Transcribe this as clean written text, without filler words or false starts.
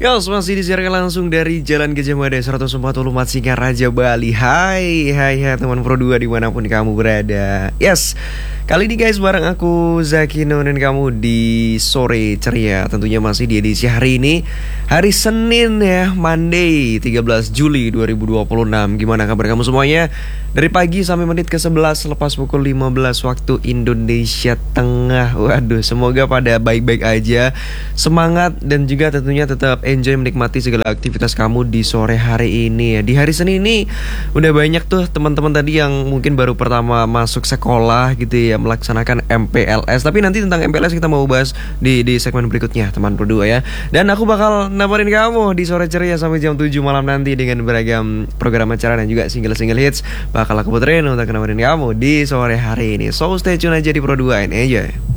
Yo, masih disiarkan langsung dari Jalan Gajah Mada 140 Matsingaraja, Bali. Hai teman Pro 2 dimanapun kamu berada. Yes, kali ini guys bareng aku Zakino dan kamu di Sore Ceria. Tentunya masih di edisi hari ini, hari Senin ya, Monday 13 Juli 2026. Gimana kabar kamu semuanya? Dari pagi sampai menit ke-11 lepas pukul 15 waktu Indonesia Tengah. Waduh, semoga pada baik-baik aja, semangat dan juga tentunya tetap enjoy menikmati segala aktivitas kamu di sore hari ini ya. Di hari Senin ini udah banyak tuh teman-teman tadi yang mungkin baru pertama masuk sekolah gitu ya, melaksanakan MPLS. Tapi nanti tentang MPLS kita mau bahas di segmen berikutnya teman berdua ya. Dan aku bakal nemenin kamu di Sore Ceria sampai jam 7 malam nanti dengan beragam program acara dan juga single-single hits bakal aku puterin untuk nemenin kamu di sore hari ini. So stay tune aja di Pro 2 ini aja.